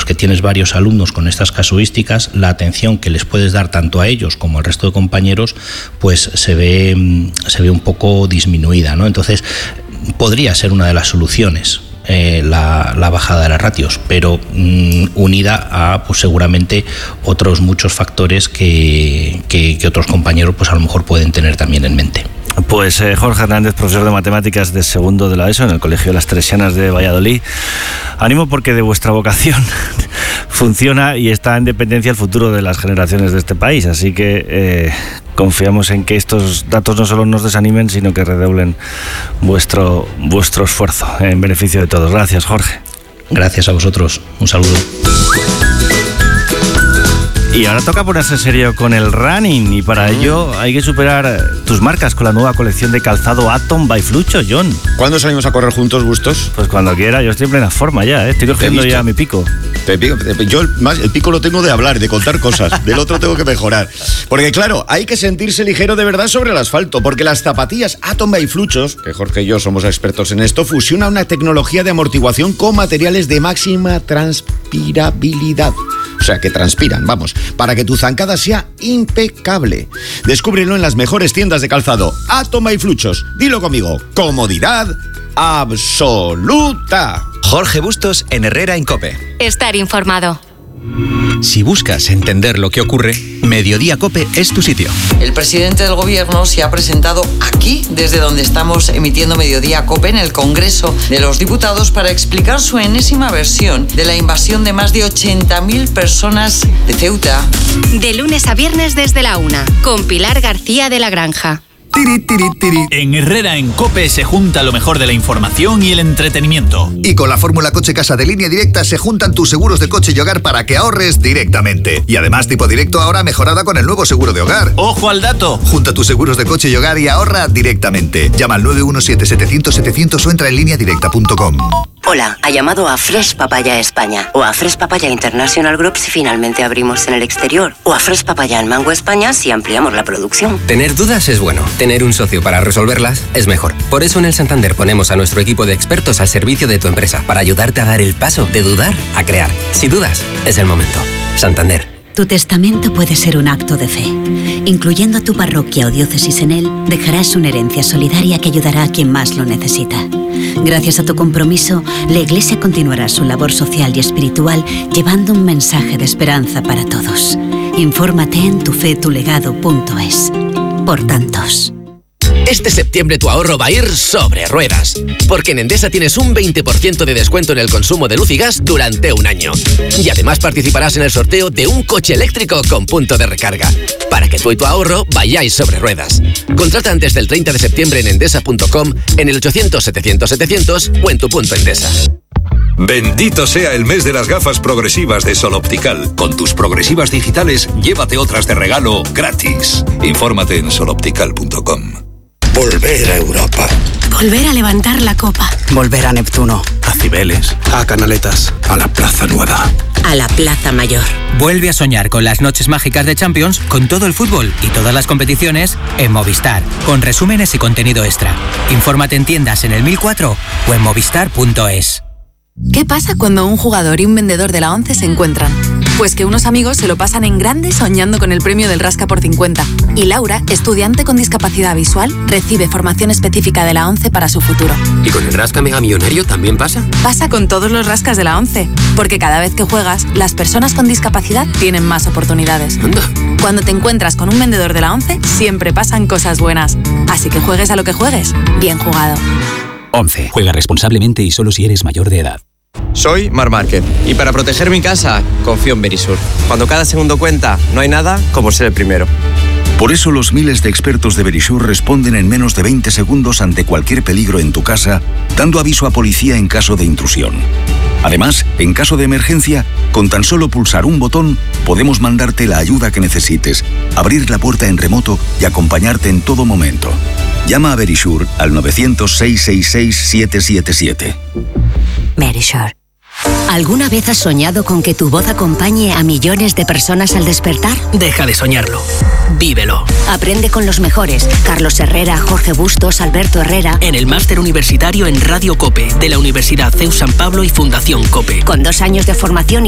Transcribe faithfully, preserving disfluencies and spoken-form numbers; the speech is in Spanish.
que tienes varios alumnos con estas casuísticas, la atención que les puedes dar tanto a ellos como al resto de compañeros, pues se ve, se ve un poco disminuida, ¿no? Entonces, podría ser una de las soluciones. Eh, la, la bajada de las ratios, pero mm, unida a pues seguramente otros muchos factores que, que, que otros compañeros pues a lo mejor pueden tener también en mente. Pues eh, Jorge Hernández, profesor de matemáticas de segundo de la ESO en el Colegio de las Teresianas de Valladolid. Ánimo, porque de vuestra vocación funciona y está en dependencia el futuro de las generaciones de este país, así que eh, confiamos en que estos datos no solo nos desanimen, sino que redoblen vuestro, vuestro esfuerzo en beneficio de todos. Gracias, Jorge. Gracias a vosotros. Un saludo. Y ahora toca ponerse serio con el running, y para ello hay que superar tus marcas con la nueva colección de calzado Atom by Flucho, John. ¿Cuándo salimos a correr juntos, Bustos? Pues cuando quiera, yo estoy en plena forma ya, ¿eh? Estoy cogiendo ya mi pico. Te pico. Yo más, el pico lo tengo de hablar, de contar cosas, del otro tengo que mejorar. Porque claro, hay que sentirse ligero de verdad sobre el asfalto, porque las zapatillas Atom by Fluchos, que Jorge y yo somos expertos en esto, fusiona una tecnología de amortiguación con materiales de máxima transpirabilidad. O sea, que transpiran, vamos, para que tu zancada sea impecable. Descúbrelo en las mejores tiendas de calzado. Atom by Fluchos. Dilo conmigo. Comodidad absoluta. Jorge Bustos en Herrera en COPE. Estar informado. Si buscas entender lo que ocurre, Mediodía COPE es tu sitio. El presidente del gobierno se ha presentado aquí, desde donde estamos emitiendo Mediodía COPE, en el Congreso de los Diputados, para explicar su enésima versión de la invasión de más de ochenta mil personas de Ceuta. De lunes a viernes desde la una, con Pilar García de la Granja. Tiri, tiri, tiri. En Herrera en COPE se junta lo mejor de la información y el entretenimiento. Y con la fórmula Coche Casa de Línea Directa se juntan tus seguros de coche y hogar para que ahorres directamente. Y además tipo directo ahora mejorada con el nuevo seguro de hogar. ¡Ojo al dato! Junta tus seguros de coche y hogar y ahorra directamente. Llama al nueve uno siete, setecientos, setecientos o entra en línea directa punto com. Hola, ha llamado a Fresh Papaya España o a Fresh Papaya International Group si finalmente abrimos en el exterior, o a Fresh Papaya en Mango España si ampliamos la producción. Tener dudas es bueno, tener un socio para resolverlas es mejor. Por eso en el Santander ponemos a nuestro equipo de expertos al servicio de tu empresa para ayudarte a dar el paso de dudar a crear. Si dudas, es el momento. Santander. Tu testamento puede ser un acto de fe. Incluyendo a tu parroquia o diócesis en él, dejarás una herencia solidaria que ayudará a quien más lo necesita. Gracias a tu compromiso, la Iglesia continuará su labor social y espiritual llevando un mensaje de esperanza para todos. Infórmate en tufetulegado punto es. Por tantos. Este septiembre tu ahorro va a ir sobre ruedas, porque en Endesa tienes un veinte por ciento de descuento en el consumo de luz y gas durante un año. Y además participarás en el sorteo de un coche eléctrico con punto de recarga, para que tú y tu ahorro vayáis sobre ruedas. Contrata antes del treinta de septiembre en endesa punto com, en el ochocientos, setecientos, setecientos o en tu punto Endesa. Bendito sea el mes de las gafas progresivas de Sol Optical. Con tus progresivas digitales, llévate otras de regalo gratis. Infórmate en sol optical punto com. Volver a Europa. Volver a levantar la copa. Volver a Neptuno. A Cibeles. A Canaletas. A la Plaza Nueva. A la Plaza Mayor. Vuelve a soñar con las noches mágicas de Champions, con todo el fútbol y todas las competiciones en Movistar, con resúmenes y contenido extra. Infórmate en tiendas en el mil cuatro o en movistar punto es. ¿Qué pasa cuando un jugador y un vendedor de la ONCE se encuentran? Pues que unos amigos se lo pasan en grande soñando con el premio del Rasca por cincuenta. Y Laura, estudiante con discapacidad visual, recibe formación específica de la ONCE para su futuro. ¿Y con el Rasca Mega Millonario también pasa? Pasa con todos los rascas de la ONCE, porque cada vez que juegas, las personas con discapacidad tienen más oportunidades. Anda. Cuando te encuentras con un vendedor de la ONCE, siempre pasan cosas buenas. Así que juegues a lo que juegues, bien jugado. ONCE. Juega responsablemente y solo si eres mayor de edad. Soy Mar Márquez y para proteger mi casa confío en Verisur. Cuando cada segundo cuenta, no hay nada como ser el primero. Por eso los miles de expertos de Verisur responden en menos de veinte segundos ante cualquier peligro en tu casa, dando aviso a policía en caso de intrusión. Además, en caso de emergencia, con tan solo pulsar un botón, podemos mandarte la ayuda que necesites, abrir la puerta en remoto y acompañarte en todo momento. Llama a Verisur al novecientos, seiscientos sesenta y seis, setecientos setenta y siete. Verisur. ¿Alguna vez has soñado con que tu voz acompañe a millones de personas al despertar? Deja de soñarlo. Vívelo. Aprende con los mejores. Carlos Herrera, Jorge Bustos, Alberto Herrera. En el máster universitario en Radio COPE de la Universidad C E U San Pablo y Fundación COPE. Con dos años de formación